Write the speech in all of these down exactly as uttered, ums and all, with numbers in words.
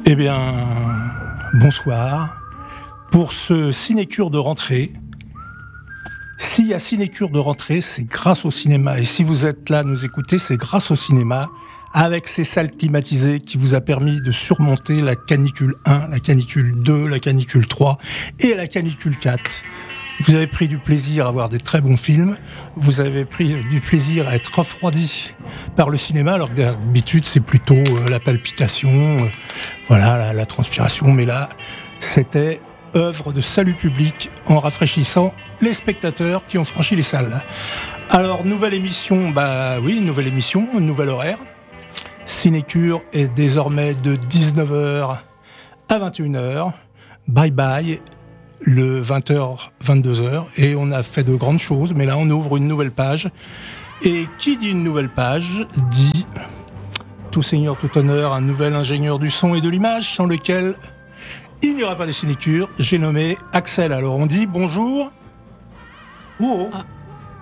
Eh bien, bonsoir. Pour ce cinécure de rentrée, s'il y a cinécure de rentrée, c'est grâce au cinéma. Et si vous êtes là à nous écouter, c'est grâce au cinéma, avec ces salles climatisées qui vous a permis de surmonter la canicule un, la canicule deux, la canicule trois et la canicule quatre. Vous avez pris du plaisir à voir des très bons films, vous avez pris du plaisir à être refroidi par le cinéma, alors que d'habitude c'est plutôt euh, la palpitation, euh, voilà, la, la transpiration, mais là c'était œuvre de salut public en rafraîchissant les spectateurs qui ont franchi les salles. Alors nouvelle émission, bah oui, nouvelle émission, nouvel horaire. Cinécure est désormais de dix-neuf heures à vingt et une heures. Bye bye. Le vingt heures, vingt-deux heures, et on a fait de grandes choses, mais là on ouvre une nouvelle page. Et qui dit une nouvelle page, dit tout seigneur, tout honneur, un nouvel ingénieur du son et de l'image, sans lequel il n'y aura pas de cinécure. J'ai nommé Axel. Alors on dit bonjour. Oh, oh. Ah.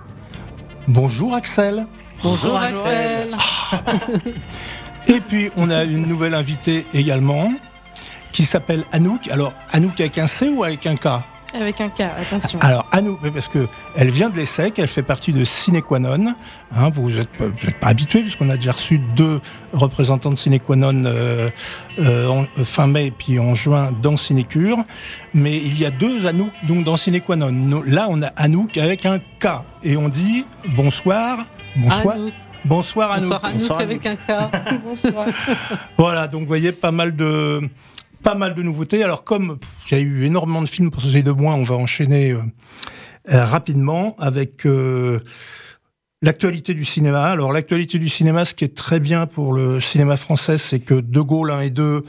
Bonjour Axel. Bonjour, bonjour Axel. Ah. Et puis on a une nouvelle invitée également, qui s'appelle Anouk. Alors, Anouk avec un C ou avec un K ? Avec un K, attention. Alors, Anouk, parce qu'elle vient de l'Essec, elle fait partie de Sine Qua Non. Hein, vous n'êtes pas habitués, puisqu'on a déjà reçu deux représentants de Sine Qua Non euh, euh, en, fin mai et puis en juin dans Cinécure. Mais il y a deux Anouk donc, dans Sine Qua Non. Là, on a Anouk avec un K. Et on dit bonsoir. Bonsoir. Anouk. Bonsoir Anouk. Bonsoir Anouk bonsoir, avec Anouk. Un K. Bonsoir. Voilà, donc vous voyez, pas mal de... Pas mal de nouveautés. Alors, comme il y a eu énormément de films pour ce de moins, on va enchaîner euh, euh, rapidement avec euh, l'actualité du cinéma. Alors, l'actualité du cinéma, ce qui est très bien pour le cinéma français, c'est que De Gaulle un et deux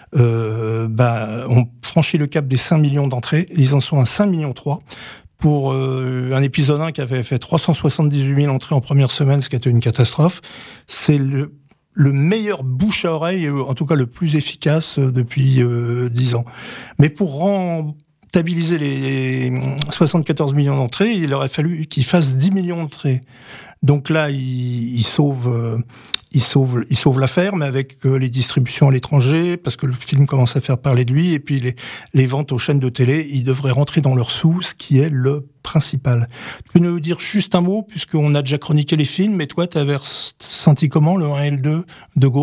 euh, bah, ont franchi le cap des cinq millions d'entrées. Ils en sont à cinq millions trois. Pour euh, un épisode un qui avait fait trois cent soixante-dix-huit mille entrées en première semaine, ce qui était une catastrophe. C'est le le meilleur bouche à oreille, en tout cas le plus efficace depuis euh, dix ans. Mais pour rentabiliser les soixante-quatorze millions d'entrées, il aurait fallu qu'il fasse dix millions d'entrées. Donc là, il, il sauve, euh, il sauve, il sauve l'affaire, mais avec euh, les distributions à l'étranger, parce que le film commence à faire parler de lui, et puis les, les ventes aux chaînes de télé, ils devraient rentrer dans leur sous, ce qui est le principal. Tu peux nous dire juste un mot, puisqu'on a déjà chroniqué les films, mais toi, tu avais senti comment le un et le deux de Gaulle ?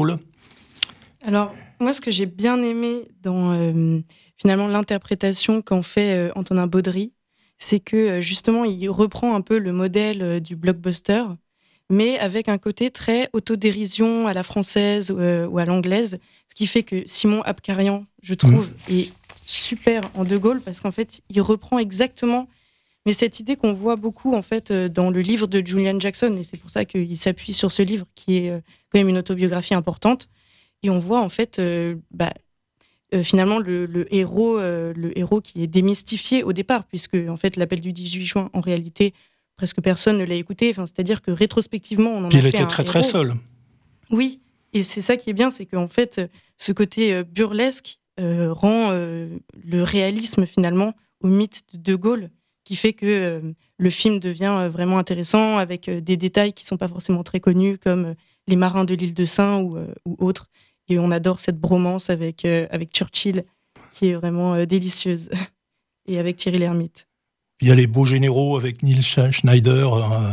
Alors, moi, ce que j'ai bien aimé dans euh, finalement l'interprétation qu'en fait euh, Antonin Baudry, c'est que justement, il reprend un peu le modèle du blockbuster, mais avec un côté très autodérision à la française euh, ou à l'anglaise, ce qui fait que Simon Abkarian, je trouve, mmh. est super en De Gaulle, parce qu'en fait, il reprend exactement mais cette idée qu'on voit beaucoup en fait dans le livre de Julian Jackson, et c'est pour ça qu'il s'appuie sur ce livre, qui est quand même une autobiographie importante, et on voit en fait... Euh, bah, Euh, finalement le, le héros euh, le héros qui est démystifié au départ, puisque en fait l'appel du dix-huit juin, en réalité presque personne ne l'a écouté, enfin, c'est-à-dire que rétrospectivement on en Puis a il fait était un très héros. très seul. Oui, et c'est ça qui est bien, c'est qu'en fait ce côté euh, burlesque euh, rend euh, le réalisme finalement au mythe de De Gaulle, qui fait que euh, le film devient euh, vraiment intéressant, avec euh, des détails qui sont pas forcément très connus, comme euh, les marins de l'île de Sein ou, euh, ou autres. Et on adore cette bromance avec, euh, avec Churchill, qui est vraiment euh, délicieuse, et avec Thierry Lhermitte. Il y a les beaux généraux avec Neil Schneider euh,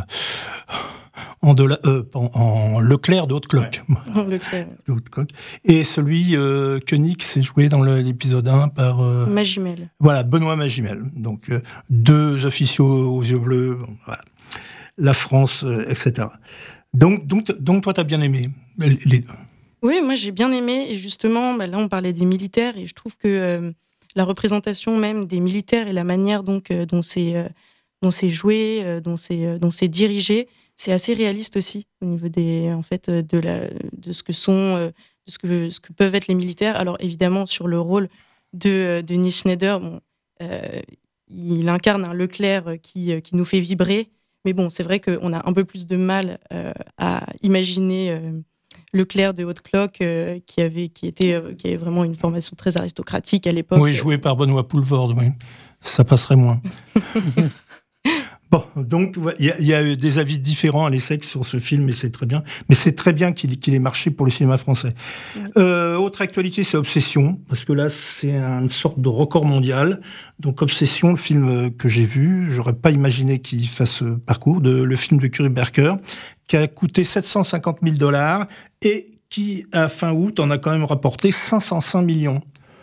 en, de la, euh, en, en Leclerc de Haute-Cloque. Ouais. Leclerc. Et celui euh, que Nick s'est joué dans le, l'épisode un par... Euh, Magimel. Voilà, Benoît Magimel. Donc, euh, deux officiaux aux yeux bleus, bon, voilà. La France, euh, et cetera. Donc, donc, donc toi, tu as bien aimé les deux. Oui, moi j'ai bien aimé, et justement, bah, là on parlait des militaires, et je trouve que euh, la représentation même des militaires et la manière donc, euh, dont, c'est, euh, dont c'est joué, euh, dont, c'est, euh, dont c'est dirigé, c'est assez réaliste aussi au niveau des, en fait, de, la, de ce que sont, euh, de ce que, ce que peuvent être les militaires. Alors évidemment, sur le rôle de, de Neil Schneider, bon, euh, il incarne un Leclerc qui, qui nous fait vibrer, mais bon, c'est vrai qu'on a un peu plus de mal euh, à imaginer... Euh, Leclerc de Haute-Cloque, euh, qui, avait, qui, était, euh, qui avait vraiment une formation très aristocratique à l'époque. Oui, joué par Benoît Poulvord, oui. Ça passerait moins. Bon, donc il y, y a eu des avis différents à l'ESSEC sur ce film, et c'est très bien. Mais c'est très bien qu'il, qu'il ait marché pour le cinéma français. Oui. Euh, autre actualité, c'est Obsession, parce que là, c'est une sorte de record mondial. Donc Obsession, le film que j'ai vu, j'aurais pas imaginé qu'il fasse ce parcours, de, le film de Curry Barker, qui a coûté sept cent cinquante mille dollars et qui, à fin août, en a quand même rapporté cinq cent cinq millions.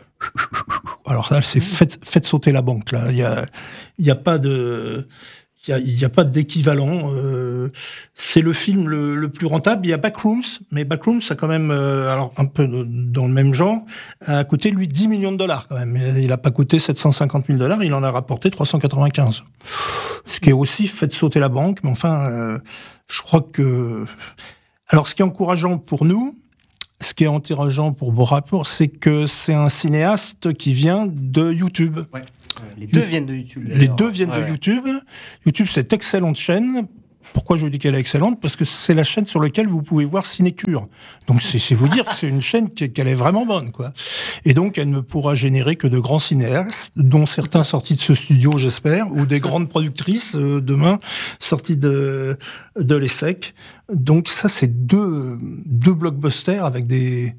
Alors là, c'est faites, faites sauter la banque. Là, il y a, il y a pas de, il y a, il y a pas d'équivalent. Euh, c'est le film le, le plus rentable. Il y a Backrooms, mais Backrooms a quand même, euh, alors un peu dans le même genre, a coûté lui dix millions de dollars quand même. Il n'a pas coûté sept cent cinquante mille dollars. Il en a rapporté trois cent quatre-vingt-quinze. Ce qui est aussi fait sauter la banque. Mais enfin, euh, je crois que, alors ce qui est encourageant pour nous. Ce qui est encourageant pour vos rapports, c'est que c'est un cinéaste qui vient de YouTube. Ouais. Les deux viennent de YouTube. Les deux viennent ouais, de YouTube. YouTube, c'est une excellente chaîne. Pourquoi je vous dis qu'elle est excellente ? Parce que c'est la chaîne sur laquelle vous pouvez voir Cinécure. Donc c'est, c'est vous dire que c'est une chaîne qui, qu'elle est vraiment bonne, quoi. Et donc elle ne pourra générer que de grands cinéastes, dont certains sortis de ce studio, j'espère, ou des grandes productrices euh, demain sorties de de l'ESSEC. Donc ça, c'est deux deux blockbusters avec des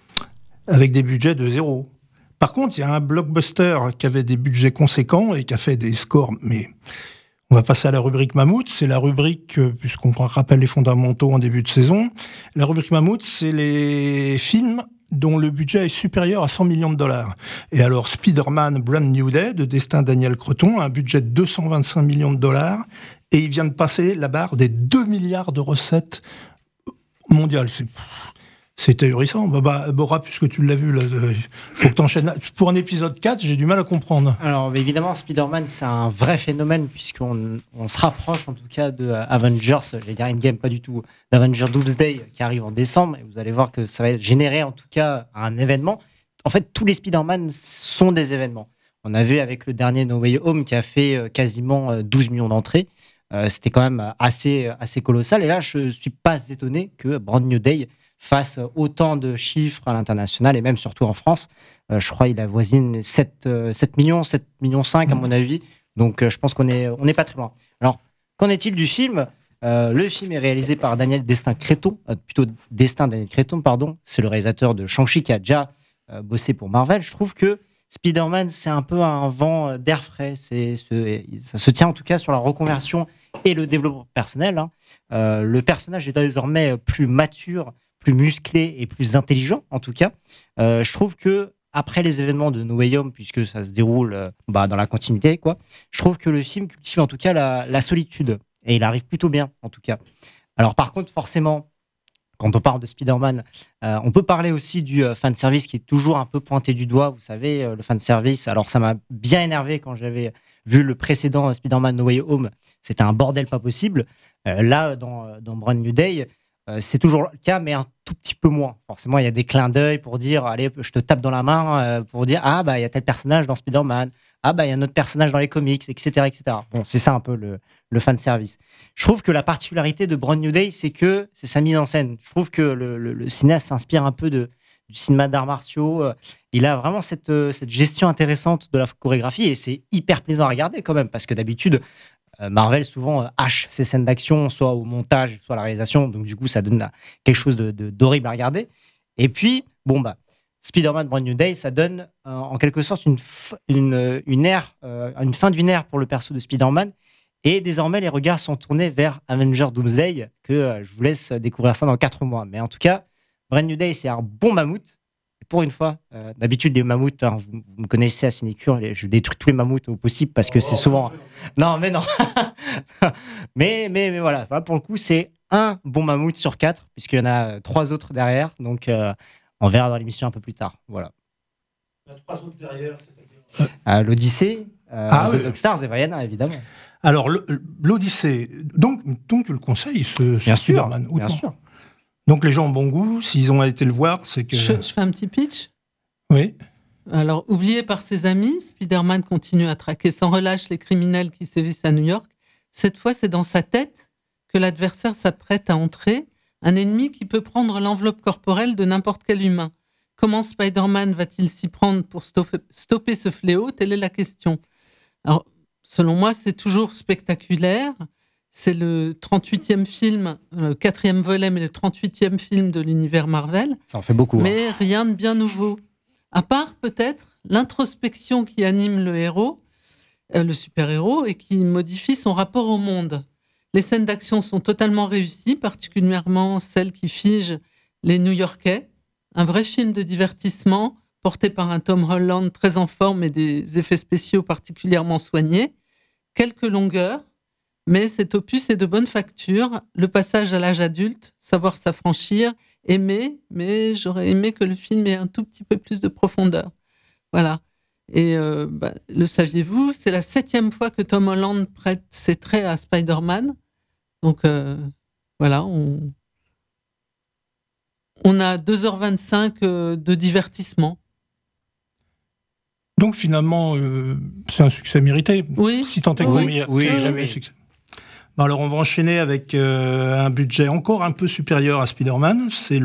avec des budgets de zéro. Par contre, il y a un blockbuster qui avait des budgets conséquents et qui a fait des scores, mais on va passer à la rubrique Mammouth. C'est la rubrique, puisqu'on rappelle les fondamentaux en début de saison, la rubrique Mammouth, c'est les films dont le budget est supérieur à cent millions de dollars. Et alors, Spider-Man Brand New Day, de Destin Daniel Creton, a un budget de deux cent vingt-cinq millions de dollars, et il vient de passer la barre des deux milliards de recettes mondiales. C'est... C'est ahurissant. Bah, bah, Bora, puisque tu l'as vu, là, il faut que tu enchaînes. Pour un épisode quatre, j'ai du mal à comprendre. Alors, évidemment, Spider-Man, c'est un vrai phénomène, puisqu'on on se rapproche, en tout cas, de Avengers, j'allais dire Endgame, pas du tout, d'Avengers Doomsday, qui arrive en décembre, et vous allez voir que ça va générer, en tout cas, un événement. En fait, tous les Spider-Man sont des événements. On a vu avec le dernier No Way Home, qui a fait quasiment douze millions d'entrées. Euh, c'était quand même assez, assez colossal. Et là, je ne suis pas étonné que Brand New Day fasse autant de chiffres à l'international et même surtout en France. Euh, je crois qu'il avoisine sept millions, sept millions cinq à mon avis. Donc euh, je pense qu'on n'est on est pas très loin. Alors, qu'en est-il du film ? euh, Le film est réalisé par Daniel Destin-Creton, euh, plutôt Destin Daniel Creton, pardon. C'est le réalisateur de Shang-Chi qui a déjà euh, bossé pour Marvel. Je trouve que Spider-Man, c'est un peu un vent d'air frais. C'est, c'est, ça se tient en tout cas sur la reconversion et le développement personnel. Hein. Euh, le personnage est désormais plus mature, plus musclé et plus intelligent, en tout cas. Euh, je trouve que après les événements de No Way Home, puisque ça se déroule euh, bah, dans la continuité, quoi, je trouve que le film cultive en tout cas la, la solitude. Et il arrive plutôt bien, en tout cas. Alors par contre, forcément, quand on parle de Spider-Man, euh, on peut parler aussi du euh, fanservice qui est toujours un peu pointé du doigt. Vous savez, euh, le fanservice, alors ça m'a bien énervé quand j'avais vu le précédent euh, Spider-Man No Way Home. C'était un bordel pas possible. Euh, là, dans, dans Brand New Day, Euh, c'est toujours le cas, mais un tout petit peu moins. Forcément, il y a des clins d'œil pour dire, allez, je te tape dans la main, euh, pour dire, ah, bah, il y a tel personnage dans Spider-Man, ah, bah, il y a un autre personnage dans les comics, et cetera, et cetera. Bon, c'est ça un peu le, le fanservice. Je trouve que la particularité de Brand New Day, c'est que c'est sa mise en scène. Je trouve que le, le, le cinéaste s'inspire un peu de, du cinéma d'arts martiaux. Il a vraiment cette, cette gestion intéressante de la chorégraphie, et c'est hyper plaisant à regarder quand même, parce que d'habitude, Marvel souvent hache ses scènes d'action, soit au montage, soit à la réalisation. Donc du coup, ça donne quelque chose de, de, d'horrible à regarder. Et puis, bon bah, Spider-Man Brand New Day, ça donne euh, en quelque sorte une, f- une, une ère, euh, une fin d'une ère pour le perso de Spider-Man. Et désormais, les regards sont tournés vers Avengers Doomsday, que euh, je vous laisse découvrir ça dans quatre mois. Mais en tout cas, Brand New Day, c'est un bon mammouth. Pour une fois, euh, d'habitude les mammouths, hein, vous, vous me connaissez à Cinécure, je détruis tous les mammouths au possible parce que oh, c'est souvent. Non, mais non. mais, mais mais voilà, pour le coup, c'est un bon mammouth sur quatre puisqu'il y en a trois autres derrière. Donc, euh, on verra dans l'émission un peu plus tard. Voilà. Il y a trois autres derrière, c'est-à-dire euh, l'Odyssée, euh, ah, The oui. Dog Stars et Vaiana, évidemment. Alors le, l'Odyssée, donc donc tu le conseilles, ce, ce bien Spider-Man, sûr, bien sûr. Donc les gens ont bon goût, s'ils ont été le voir, c'est que... Je, je fais un petit pitch. Oui. Alors, oublié par ses amis, Spider-Man continue à traquer sans relâche les criminels qui sévissent à New York. Cette fois, c'est dans sa tête que l'adversaire s'apprête à entrer, un ennemi qui peut prendre l'enveloppe corporelle de n'importe quel humain. Comment Spider-Man va-t-il s'y prendre pour stopper, stopper ce fléau ? Telle est la question. Alors, selon moi, c'est toujours spectaculaire. C'est le trente-huitième film, le quatrième volet, mais le trente-huitième film de l'univers Marvel. Ça en fait beaucoup. Mais hein. rien de bien nouveau. À part peut-être l'introspection qui anime le héros, euh, le super-héros, et qui modifie son rapport au monde. Les scènes d'action sont totalement réussies, particulièrement celles qui figent les New-Yorkais. Un vrai film de divertissement porté par un Tom Holland très en forme et des effets spéciaux particulièrement soignés. Quelques longueurs, mais cet opus est de bonne facture. Le passage à l'âge adulte, savoir s'affranchir, aimer, mais j'aurais aimé que le film ait un tout petit peu plus de profondeur. Voilà. Et euh, bah, le saviez-vous, c'est la septième fois que Tom Holland prête ses traits à Spider-Man. Donc euh, voilà, on, on a deux heures vingt-cinq euh, de divertissement. Donc finalement, euh, c'est un succès mérité. Oui. Si tant est Oui. qu'on m'y a- Oui, qu'il y ait oui, jamais oui. eu succès. Bon, alors on va enchaîner avec euh, un budget encore un peu supérieur à Spider-Man. C'est le